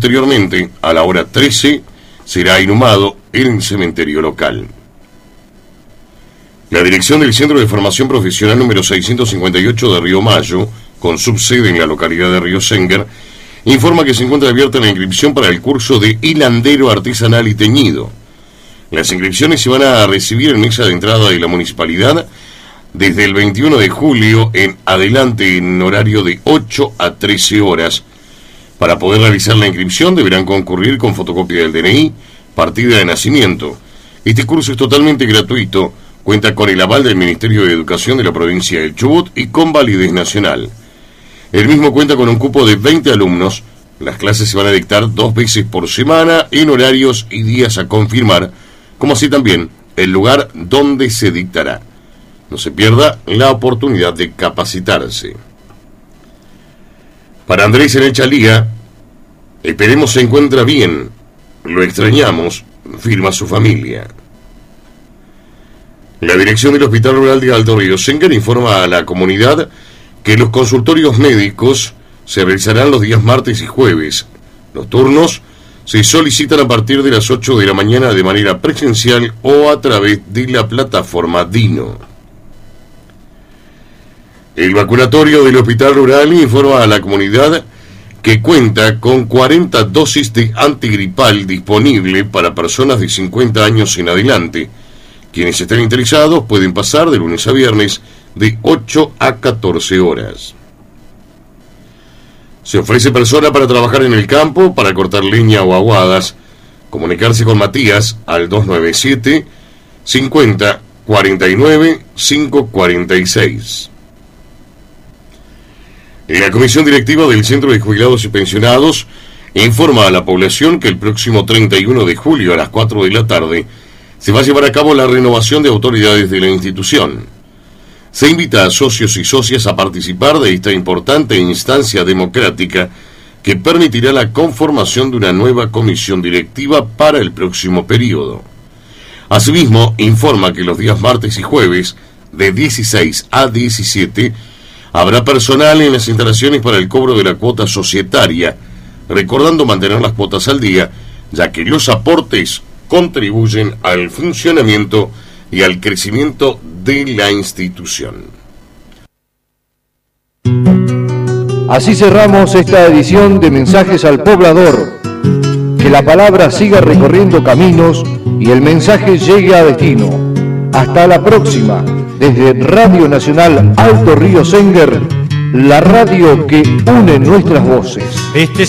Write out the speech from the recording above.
posteriormente, a la hora 13, será inhumado en el cementerio local. La dirección del Centro de Formación Profesional número 658 de Río Mayo, con subsede en la localidad de Río Senger, informa que se encuentra abierta la inscripción para el curso de hilandero artesanal y teñido. Las inscripciones se van a recibir en mesa de entrada de la municipalidad desde el 21 de julio en adelante en horario de 8 a 13 horas. Para poder realizar la inscripción deberán concurrir con fotocopia del DNI, partida de nacimiento. Este curso es totalmente gratuito, cuenta con el aval del Ministerio de Educación de la provincia del Chubut y con validez nacional. El mismo cuenta con un cupo de 20 alumnos. Las clases se van a dictar 2 veces por semana en horarios y días a confirmar, como así también el lugar donde se dictará. No se pierda la oportunidad de capacitarse. Para Andrés en Echalía, esperemos se encuentra bien, lo extrañamos, firma su familia. La dirección del Hospital Rural de Alto Río Senger informa a la comunidad que los consultorios médicos se realizarán los días martes y jueves. Los turnos se solicitan a partir de las 8 de la mañana de manera presencial o a través de la plataforma Dino. El vacunatorio del Hospital Rural informa a la comunidad que cuenta con 40 dosis de antigripal disponible para personas de 50 años en adelante. Quienes estén interesados pueden pasar de lunes a viernes de 8 a 14 horas. Se ofrece persona para trabajar en el campo, para cortar leña o aguadas. Comunicarse con Matías al 297 50 49 546. La Comisión Directiva del Centro de Jubilados y Pensionados informa a la población que el próximo 31 de julio a las 4 de la tarde se va a llevar a cabo la renovación de autoridades de la institución. Se invita a socios y socias a participar de esta importante instancia democrática que permitirá la conformación de una nueva comisión directiva para el próximo periodo. Asimismo, informa que los días martes y jueves, de 16 a 17, habrá personal en las instalaciones para el cobro de la cuota societaria, recordando mantener las cuotas al día, ya que los aportes contribuyen al funcionamiento y al crecimiento de la institución. Así cerramos esta edición de Mensajes al Poblador. Que la palabra siga recorriendo caminos y el mensaje llegue a destino. Hasta la próxima. Desde Radio Nacional Alto Río Senger, la radio que une nuestras voces.